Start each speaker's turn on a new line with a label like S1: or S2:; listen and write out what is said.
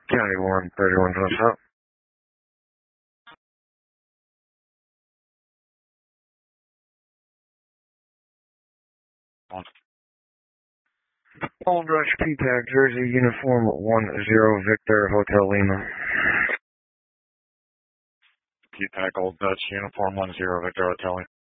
S1: County 131, what's up? Old Rush P-Pack, Jersey, Uniform 10, Victor, Hotel Lima.
S2: P-Pack, Old Dutch, Uniform 10, Victor, Hotel Lima.